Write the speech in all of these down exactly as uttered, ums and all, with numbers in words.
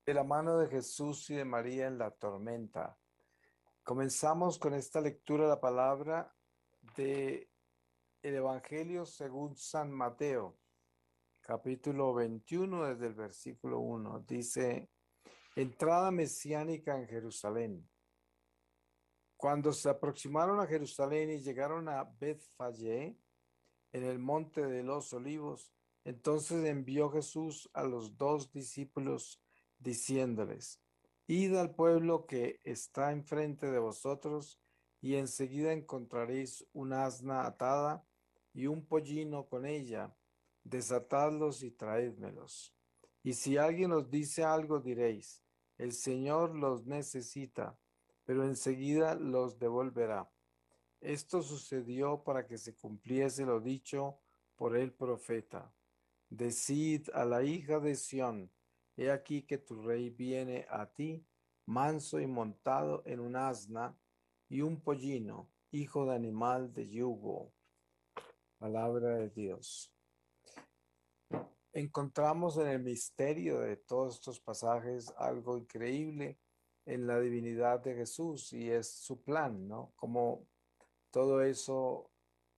De la mano de Jesús y de María en la tormenta. Comenzamos con esta lectura de la palabra de el Evangelio según San Mateo, capítulo veintiuno, desde el versículo uno. Dice, entrada mesiánica en Jerusalén. Cuando se aproximaron a Jerusalén y llegaron a Betfagé, en el monte de los olivos, entonces envió Jesús a los dos discípulos diciéndoles, id al pueblo que está enfrente de vosotros y enseguida encontraréis un asna atada y un pollino con ella, desatadlos y traédmelos. Y si alguien os dice algo, diréis, el Señor los necesita, pero enseguida los devolverá. Esto sucedió para que se cumpliese lo dicho por el profeta. Decid a la hija de Sión, he aquí que tu rey viene a ti, manso y montado en un asna y un pollino, hijo de animal de yugo. Palabra de Dios. Encontramos en el misterio de todos estos pasajes algo increíble en la divinidad de Jesús y es su plan, ¿no? Como todo eso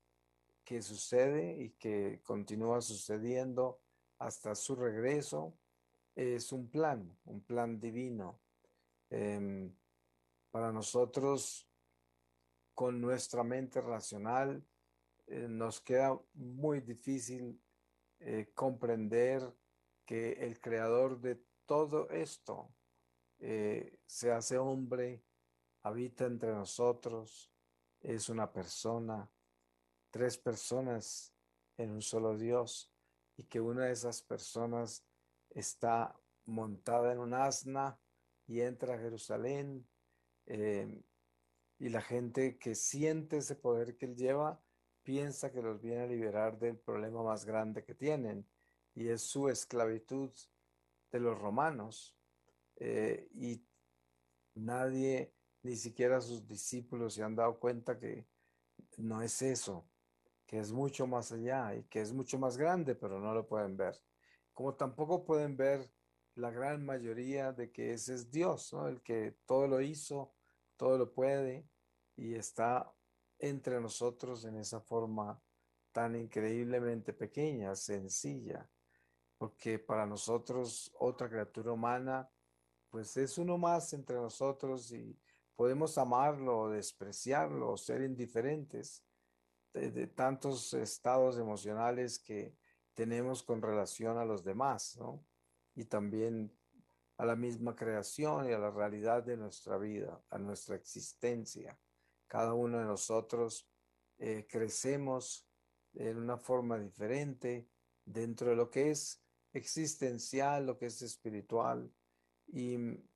que sucede y que continúa sucediendo hasta su regreso, es un plan, un plan divino. Em, para nosotros, con nuestra mente racional, eh, nos queda muy difícil eh, comprender que el creador de todo esto eh, se hace hombre, habita entre nosotros, es una persona, tres personas en un solo Dios y que una de esas personas está montada en un asna y entra a Jerusalén, eh, y la gente que siente ese poder que él lleva piensa que los viene a liberar del problema más grande que tienen y es su esclavitud de los romanos. Eh, y nadie, ni siquiera sus discípulos, se han dado cuenta que no es eso, que es mucho más allá y que es mucho más grande, pero no lo pueden ver. Como tampoco pueden ver la gran mayoría de que ese es Dios, ¿no? El que todo lo hizo, todo lo puede y está entre nosotros en esa forma tan increíblemente pequeña, sencilla, porque para nosotros otra criatura humana, pues es uno más entre nosotros y podemos amarlo o despreciarlo o ser indiferentes de, de tantos estados emocionales que tenemos con relación a los demás, ¿no? Y también a la misma creación y a la realidad de nuestra vida, a nuestra existencia. Cada uno de nosotros eh, crecemos en una forma diferente dentro de lo que es existencial, lo que es espiritual. Y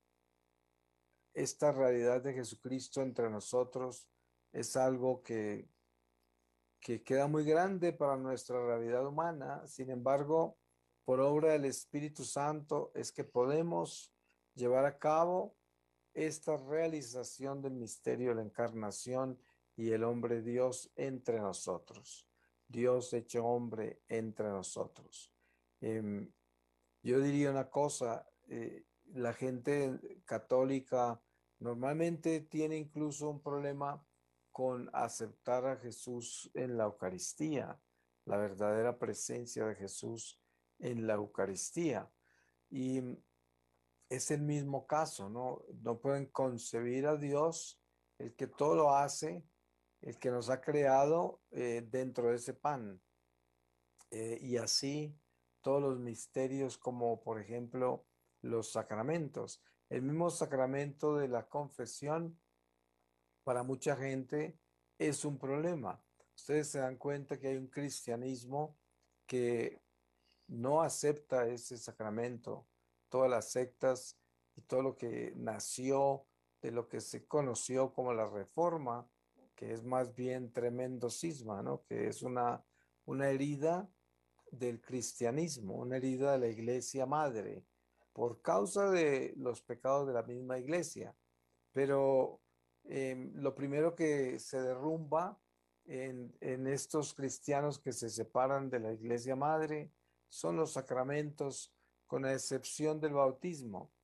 esta realidad de Jesucristo entre nosotros es algo que que queda muy grande para nuestra realidad humana. Sin embargo, por obra del Espíritu Santo es que podemos llevar a cabo esta realización del misterio de la encarnación y el hombre Dios entre nosotros. Dios hecho hombre entre nosotros. Em, yo diría una cosa, eh, la gente católica normalmente tiene incluso un problema con aceptar a Jesús en la Eucaristía, la verdadera presencia de Jesús en la Eucaristía. Y es el mismo caso, ¿no? No pueden concebir a Dios, el que todo lo hace, el que nos ha creado eh, dentro de ese pan. Eh, y así todos los misterios como por ejemplo los sacramentos. El mismo sacramento de la confesión para mucha gente es un problema. Ustedes se dan cuenta que hay un cristianismo que no acepta ese sacramento. Todas las sectas y todo lo que nació de lo que se conoció como la Reforma, que es más bien tremendo cisma, ¿no? Que es una, una herida del cristianismo, una herida de la iglesia madre, por causa de los pecados de la misma iglesia. Pero eh, lo primero que se derrumba en, en estos cristianos que se separan de la iglesia madre son los sacramentos, con la excepción del bautismo.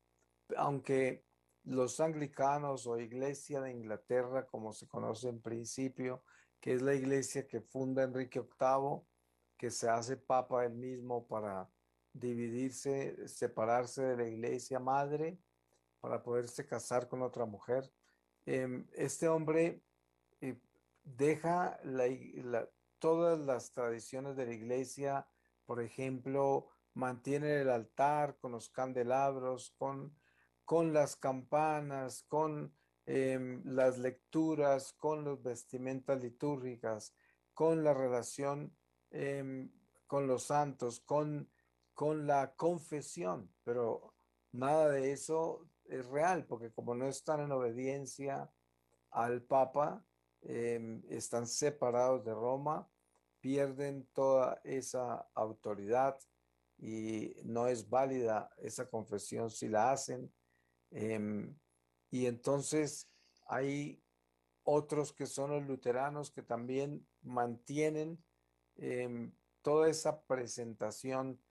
aunque los anglicanos o Iglesia de Inglaterra, como se conoce en principio, que es la iglesia que funda Enrique octavo, que se hace papa él mismo para dividirse, separarse de la iglesia madre, para poderse casar con otra mujer. Em, este hombre eh, deja la, la, todas las tradiciones de la iglesia, por ejemplo, mantiene el altar con los candelabros, con, con las campanas, con eh, las lecturas, con las vestimentas litúrgicas, con la relación eh, con los santos, con, con la confesión, pero nada de eso es real, porque como no están en obediencia al Papa, eh, están separados de Roma, pierden toda esa autoridad y no es válida esa confesión si la hacen. Eh, y entonces hay otros que son los luteranos que también mantienen eh, toda esa presentación